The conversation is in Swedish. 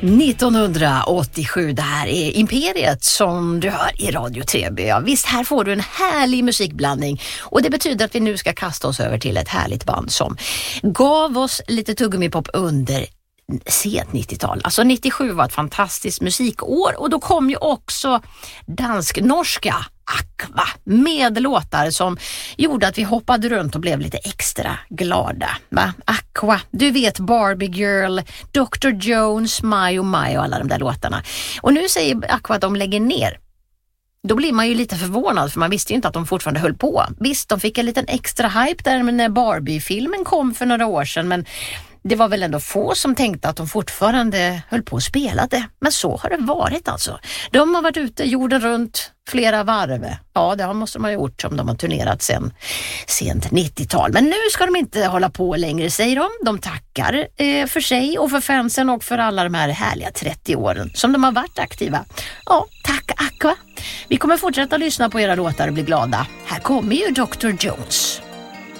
1987, det här är Imperiet som du hör i Radio 3B. Ja, visst, här får du en härlig musikblandning och det betyder att vi nu ska kasta oss över till ett härligt band som gav oss lite tuggummipop under sent 90-tal. Alltså 97 var ett fantastiskt musikår och då kom ju också dansk-norska Aqua med låtar som gjorde att vi hoppade runt och blev lite extra glada. Va? Aqua, du vet Barbie Girl, Dr. Jones, My och alla de där låtarna. Och nu säger Aqua att de lägger ner. Då blir man ju lite förvånad för man visste ju inte att de fortfarande höll på. Visst, de fick en liten extra hype där när Barbie-filmen kom för några år sedan, men det var väl ändå få som tänkte att de fortfarande höll på att spela det. Men så har det varit alltså. De har varit ute jorden runt flera varv. Ja, det måste de ha gjort som de har turnerat sen sent 90-tal. Men nu ska de inte hålla på längre, säger de. De tackar för sig och för fansen och för alla de här härliga 30 åren som de har varit aktiva. Ja, tack Aqua. Vi kommer fortsätta lyssna på era låtar och bli glada. Här kommer ju Dr. Jones.